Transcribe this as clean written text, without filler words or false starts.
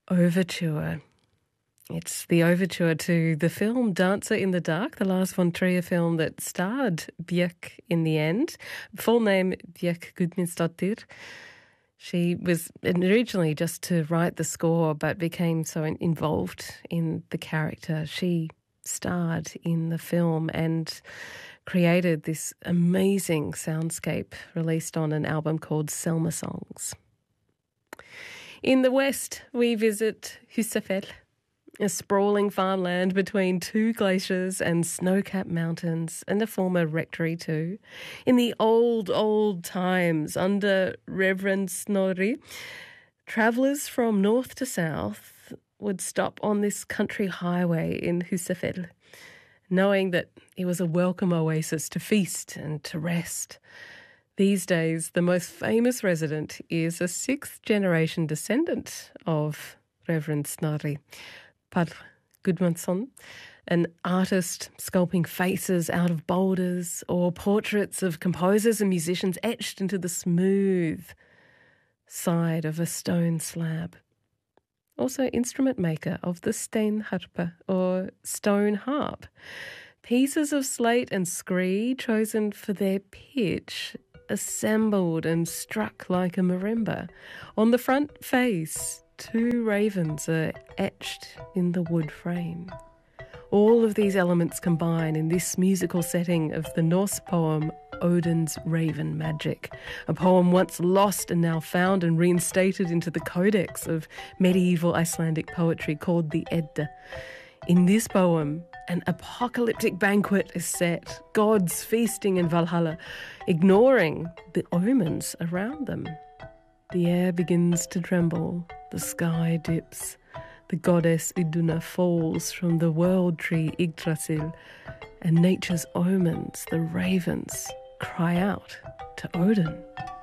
Overture. It's the overture to the film Dancer in the Dark, the Lars von Trier film that starred Björk in the end. Full name, Björk Gudmundsdottir. She was originally just to write the score, but became so involved in the character. She starred in the film and created this amazing soundscape released on an album called Selma Songs. In the west, we visit Husafell, a sprawling farmland between two glaciers and snow-capped mountains, and a former rectory too. In the old times, under Reverend Snorri, travellers from north to south would stop on this country highway in Husafell, knowing that it was a welcome oasis to feast and to rest. These days, the most famous resident is a sixth-generation descendant of Reverend Snorri, Páll Gudmundsson, an artist sculpting faces out of boulders or portraits of composers and musicians etched into the smooth side of a stone slab. Also instrument maker of the steinharpa or stone harp. Pieces of slate and scree chosen for their pitch, assembled and struck like a marimba. On the front face, two ravens are etched in the wood frame. All of these elements combine in this musical setting of the Norse poem Odin's Raven Magic, a poem once lost and now found and reinstated into the codex of medieval Icelandic poetry called the Edda. In this poem, an apocalyptic banquet is set, gods feasting in Valhalla, ignoring the omens around them. The air begins to tremble, the sky dips, the goddess Iduna falls from the world tree Yggdrasil, and nature's omens, the ravens, cry out to Odin.